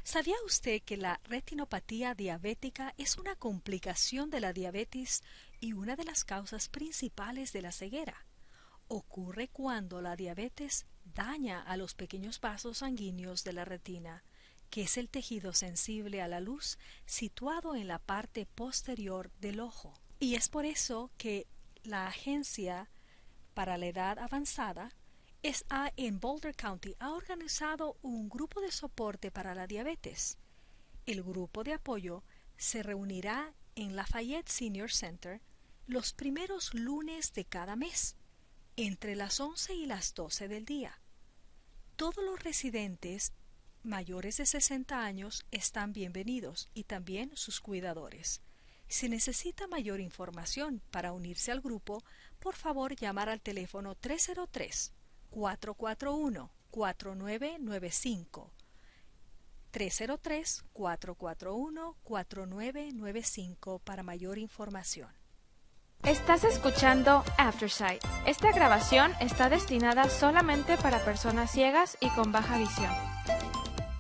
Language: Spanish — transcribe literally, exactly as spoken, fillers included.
¿Sabía usted que la retinopatía diabética es una complicación de la diabetes y una de las causas principales de la ceguera? Ocurre cuando la diabetes daña a los pequeños vasos sanguíneos de la retina, que es el tejido sensible a la luz situado en la parte posterior del ojo. Y es por eso que la Agencia para la Edad Avanzada es a, en Boulder County ha organizado un grupo de soporte para la diabetes. El grupo de apoyo se reunirá en Lafayette Senior Center los primeros lunes de cada mes, entre las once y las doce del día. Todos los residentes mayores de sesenta años están bienvenidos y también sus cuidadores. Si necesita mayor información para unirse al grupo, por favor llamar al teléfono tres cero tres, cuatro cuatro uno, cuatro nueve nueve cinco. tres cero tres, cuatro cuatro uno, cuatro nueve nueve cinco para mayor información. Estás escuchando Aftersight. Esta grabación está destinada solamente para personas ciegas y con baja visión.